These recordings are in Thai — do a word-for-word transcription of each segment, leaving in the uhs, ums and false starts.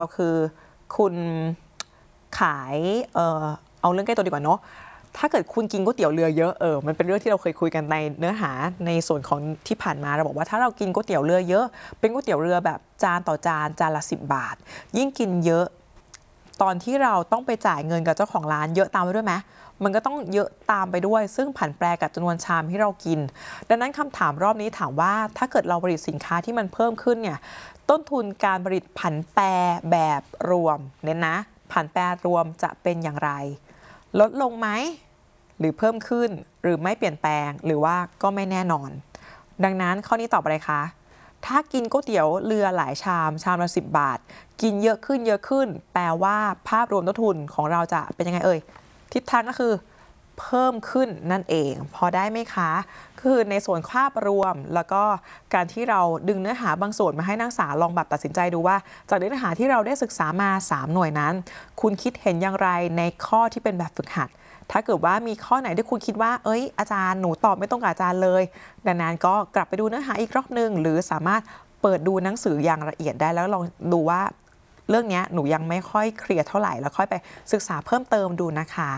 ก็คือคุณขายเออเอาเรื่องใกล้ตัวดีกว่าเนาะถ้าเกิดคุณกินก๋วยเตี๋ยวเรือเยอะเออมันเป็นเรื่องที่เราเคยคุยกันในเนื้อหาในส่วนของที่ผ่านมาเราบอกว่าถ้าเรากินก๋วยเตี๋ยวเรือเยอะเป็นก๋วยเตี๋ยวเรือแบบจานต่อจานจานละสิบบาทยิ่งกินเยอะตอนที่เราต้องไปจ่ายเงินกับเจ้าของร้านเยอะตามไปด้วยไหมมันก็ต้องเยอะตามไปด้วยซึ่งผันแปรกับจำนวนชามที่เรากินดังนั้นคำถามรอบนี้ถามว่าถ้าเกิดเราผลิตสินค้าที่มันเพิ่มขึ้นเนี่ยต้นทุนการผลิตผันแปรแบบรวมเน้นนะผันแปรรวมจะเป็นอย่างไรลดลงไหมหรือเพิ่มขึ้นหรือไม่เปลี่ยนแปลงหรือว่าก็ไม่แน่นอนดังนั้นข้อนี้ตอบอะไรคะถ้ากินก๋วยเตี๋ยวเรือหลายชามชามละสิบบาทกินเยอะขึ้นเยอะขึ้นแปลว่าภาพรวมต้นทุนของเราจะเป็นยังไงเอ่ยทิศทางก็คือเพิ่มขึ้นนั่นเองพอได้ไหมคะคือในส่วนภาพรวมแล้วก็การที่เราดึงเนื้อหาบางส่วนมาให้นักศึกษาลองแบบตัดสินใจดูว่าจากเนื้อหาที่เราได้ศึกษามาสามหน่วยนั้นคุณคิดเห็นอย่างไรในข้อที่เป็นแบบฝึกหัดถ้าเกิดว่ามีข้อไหนที่คุณคิดว่าเอ้ยอาจารย์หนูตอบไม่ตรงกับอาจารย์เลยดังนั้นก็กลับไปดูเนื้อหาอีกรอบนึงหรือสามารถเปิดดูหนังสืออย่างละเอียดได้แล้วลองดูว่าเรื่องนี้หนูยังไม่ค่อยเคลียร์เท่าไหร่แล้วค่อยไปศึกษาเพิ่มเติมดูนะคะ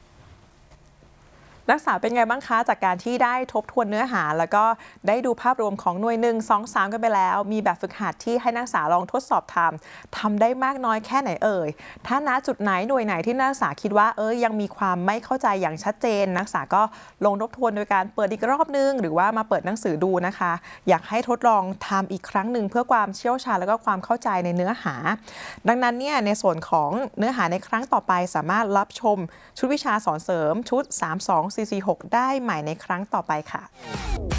นักศึกษาเป็นไงบ้างคะจากการที่ได้ทบทวนเนื้อหาแล้วก็ได้ดูภาพรวมของหน่วยหนึ่ง สอง สามกันไปแล้วมีแบบฝึกหัดที่ให้นักศึกษาลองทดสอบทำทำได้มากน้อยแค่ไหนเอ่ยถ้าณจุดไหนหน่วยไหนที่นักศึกษาคิดว่าเอ้ยยังมีความไม่เข้าใจอย่างชัดเจนนักศึกษาก็ลงทบทวนโดยการเปิดอีกรอบนึงหรือว่ามาเปิดหนังสือดูนะคะอยากให้ทดลองทำอีกครั้งหนึ่งเพื่อความเชี่ยวชาญแล้วก็ความเข้าใจในเนื้อหาดังนั้นเนี่ยในส่วนของเนื้อหาในครั้งต่อไปสามารถรับชมชุดวิชาสอนเสริมชุดสาม สอง สี่ สี่ หกได้ใหม่ในครั้งต่อไปค่ะ